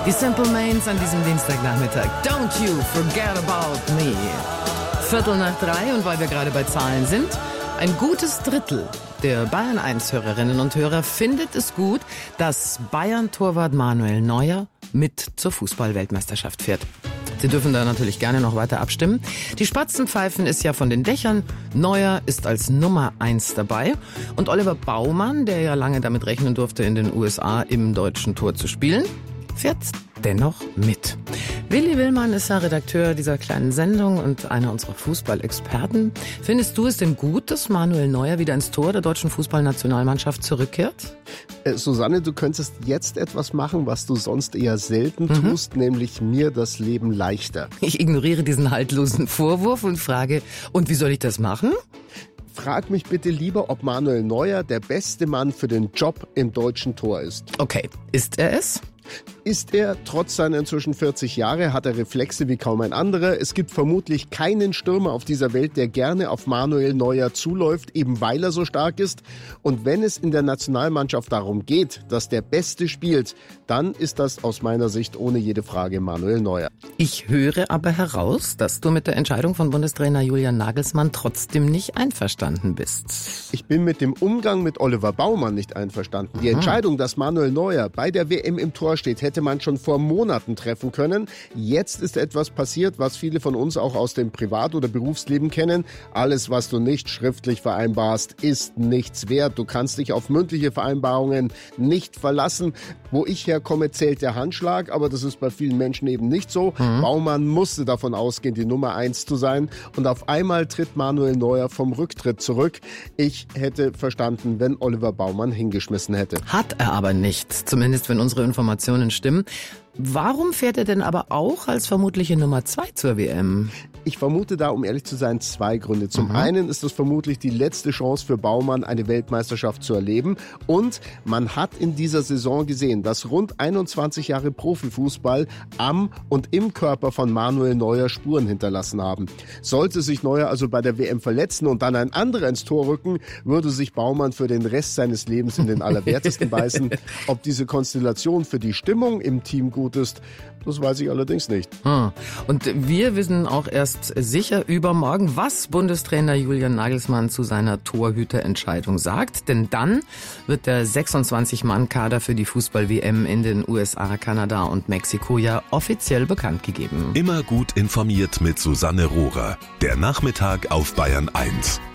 Die Simple Minds an diesem Dienstagnachmittag. Don't you forget about me. 2:45 und weil wir gerade bei Zahlen sind, ein gutes Drittel der Bayern 1-Hörerinnen und Hörer findet es gut, dass Bayern-Torwart Manuel Neuer mit zur Fußball-Weltmeisterschaft fährt. Sie dürfen da natürlich gerne noch weiter abstimmen. Die Spatzen pfeifen ist ja von den Dächern. Neuer ist als Nummer 1 dabei. Und Oliver Baumann, der ja lange damit rechnen durfte, in den USA im deutschen Tor zu spielen, fährt dennoch mit. Willi Willmann ist ja Redakteur dieser kleinen Sendung und einer unserer Fußballexperten. Findest du es denn gut, dass Manuel Neuer wieder ins Tor der deutschen Fußballnationalmannschaft zurückkehrt? Susanne, du könntest jetzt etwas machen, was du sonst eher selten tust, nämlich mir das Leben leichter. Ich ignoriere diesen haltlosen Vorwurf und frage, und wie soll ich das machen? Frag mich bitte lieber, ob Manuel Neuer der beste Mann für den Job im deutschen Tor ist. Okay, ist er es? Ist er, trotz seiner inzwischen 40 Jahre, hat er Reflexe wie kaum ein anderer. Es gibt vermutlich keinen Stürmer auf dieser Welt, der gerne auf Manuel Neuer zuläuft, eben weil er so stark ist. Und wenn es in der Nationalmannschaft darum geht, dass der Beste spielt, dann ist das aus meiner Sicht ohne jede Frage Manuel Neuer. Ich höre aber heraus, dass du mit der Entscheidung von Bundestrainer Julian Nagelsmann trotzdem nicht einverstanden bist. Ich bin mit dem Umgang mit Oliver Baumann nicht einverstanden. Die Entscheidung, dass Manuel Neuer bei der WM im Tor steht, hätte man schon vor Monaten treffen können. Jetzt ist etwas passiert, was viele von uns auch aus dem Privat- oder Berufsleben kennen. Alles, was du nicht schriftlich vereinbarst, ist nichts wert. Du kannst dich auf mündliche Vereinbarungen nicht verlassen. Wo ich herkomme, zählt der Handschlag, aber das ist bei vielen Menschen eben nicht so. Baumann musste davon ausgehen, die Nummer 1 zu sein. Und auf einmal tritt Manuel Neuer vom Rücktritt zurück. Ich hätte verstanden, wenn Oliver Baumann hingeschmissen hätte. Hat er aber nicht, zumindest wenn unsere Informationen stimmen. Warum fährt er denn aber auch als vermutliche Nummer 2 zur WM? Ich vermute da, um ehrlich zu sein, 2 Gründe. Zum einen ist es vermutlich die letzte Chance für Baumann, eine Weltmeisterschaft zu erleben. Und man hat in dieser Saison gesehen, dass rund 21 Jahre Profifußball am und im Körper von Manuel Neuer Spuren hinterlassen haben. Sollte sich Neuer also bei der WM verletzen und dann ein anderer ins Tor rücken, würde sich Baumann für den Rest seines Lebens in den Allerwertesten beißen. Ob diese Konstellation für die Stimmung im Team gut ist, das weiß ich allerdings nicht. Und wir wissen auch erst sicher übermorgen, was Bundestrainer Julian Nagelsmann zu seiner Torhüterentscheidung sagt. Denn dann wird der 26-Mann-Kader für die Fußball-WM in den USA, Kanada und Mexiko ja offiziell bekannt gegeben. Immer gut informiert mit Susanne Rohrer. Der Nachmittag auf Bayern 1.